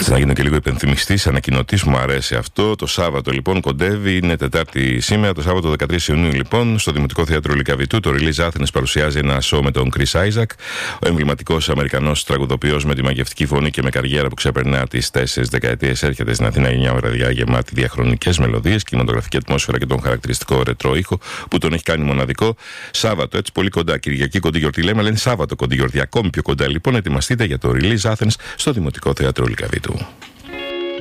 Κάτσε να γίνω και λίγο υπενθυμιστής, ανακοινωτής, μου αρέσει αυτό. Το Σάββατο λοιπόν κοντεύει, είναι Τετάρτη σήμερα, το Σάββατο 13 Ιουνίου λοιπόν, στο Δημοτικό Θέατρο Λυκαβητού. Το Release Athens παρουσιάζει ένα show με τον Chris Isaak, ο εμβληματικός Αμερικανός τραγουδοποιός με τη μαγευτική φωνή και με καριέρα που ξεπερνά τις 4 δεκαετίες. Έρχεται στην Αθήνα για μια βραδιά γεμάτη διαχρονικές μελωδίες, κινηματογραφική ατμόσφαιρα και τον χαρακτηριστικό ρετρό ήχο που τον έχει κάνει μοναδικό. Σάββατο, έτσι πολύ κοντά. Κυριακή κοντή γιορτή λέμε, αλλά είναι Σάββατο κοντή γιορτή. Ακόμη πιο κοντά λοιπόν, ετοιμαστείτε για το Release Athens στο Δημοτικό Θέατρο Λυκαβητού.